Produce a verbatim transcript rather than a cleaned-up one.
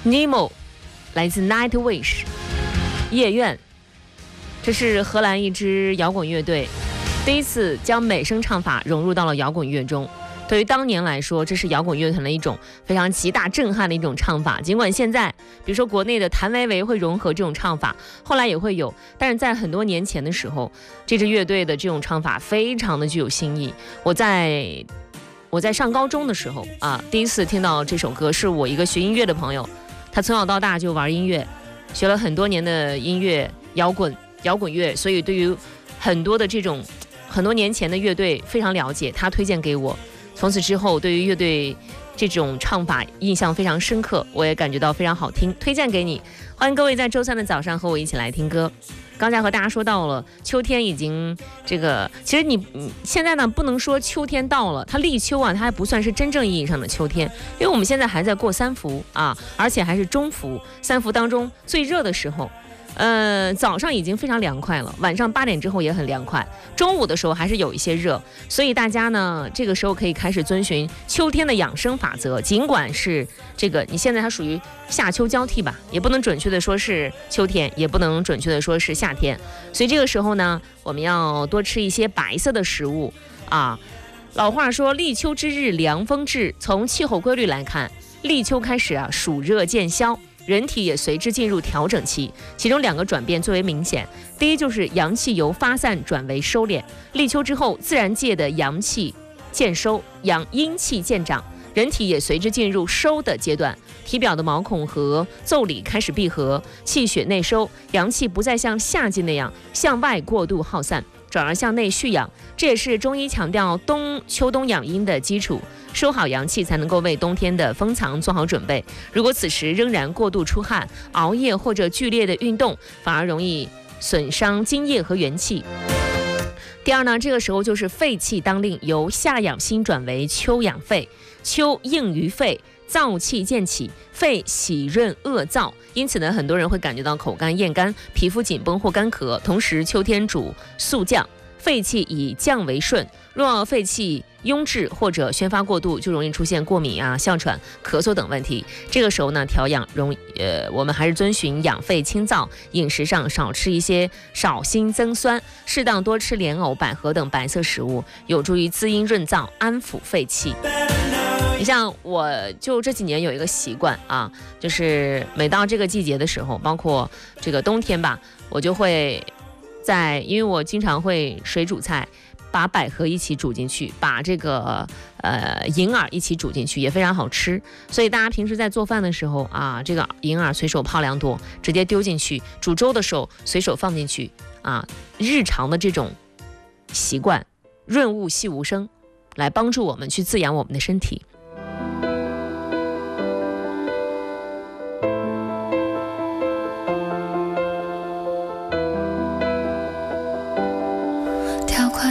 Nemo 来自 Nightwish 夜愿，这是荷兰一支摇滚乐队第一次将美声唱法融入到了摇滚乐中。对于当年来说，这是摇滚乐团的一种非常极大震撼的一种唱法。尽管现在比如说国内的谭维维会融合这种唱法，后来也会有，但是在很多年前的时候，这支乐队的这种唱法非常的具有新意。我在我在上高中的时候啊，第一次听到这首歌，是我一个学音乐的朋友，他从小到大就玩音乐，学了很多年的音乐摇滚摇滚乐，所以对于很多的这种很多年前的乐队非常了解，他推荐给我。从此之后，对于乐队这种唱法印象非常深刻，我也感觉到非常好听，推荐给你。欢迎各位在周三的早上和我一起来听歌。刚才和大家说到了秋天已经这个，其实你现在呢不能说秋天到了，它立秋啊，它还不算是真正意义上的秋天，因为我们现在还在过三伏啊，而且还是中伏，三伏当中最热的时候。呃，早上已经非常凉快了，晚上八点之后也很凉快，中午的时候还是有一些热，所以大家呢这个时候可以开始遵循秋天的养生法则。尽管是这个你现在它属于夏秋交替吧，也不能准确的说是秋天，也不能准确的说是夏天，所以这个时候呢，我们要多吃一些白色的食物啊。老话说立秋之日凉风至，从气候规律来看，立秋开始啊，暑热渐消，人体也随之进入调整期，其中两个转变最为明显。第一就是阳气由发散转为收敛，立秋之后，自然界的阳气渐收，阳阴气渐长，人体也随之进入收的阶段，体表的毛孔和腠理开始闭合，气血内收，阳气不再像夏季那样向外过度耗散，转而向内蓄养，这也是中医强调冬秋冬养阴的基础。收好阳气才能够为冬天的封藏做好准备。如果此时仍然过度出汗、熬夜或者剧烈的运动，反而容易损伤津液和元气。第二呢，这个时候就是肺气当令，由夏养心转为秋养肺。秋应于肺，燥气渐起，肺喜润恶燥，因此呢，很多人会感觉到口干、咽干、皮肤紧绷或干咳。同时，秋天主肃降，肺气以降为顺，若肺气壅滞或者宣发过度，就容易出现过敏啊、哮喘、咳嗽等问题。这个时候呢，调养容呃，我们还是遵循养肺清燥，饮食上少吃一些少辛增酸，适当多吃莲藕、百合等白色食物，有助于滋阴润燥、安抚肺气。你像我就这几年有一个习惯啊，就是每到这个季节的时候，包括这个冬天吧，我就会在，因为我经常会水煮菜，把百合一起煮进去，把这个呃银耳一起煮进去，也非常好吃。所以大家平时在做饭的时候啊，这个银耳随手泡两朵，直接丢进去；煮粥的时候随手放进去啊。日常的这种习惯，润物细无声，来帮助我们去滋养我们的身体。